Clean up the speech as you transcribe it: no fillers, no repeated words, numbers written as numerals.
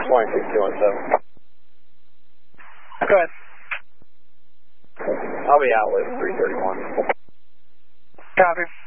217. Go ahead. I'll be out with 331. Copy.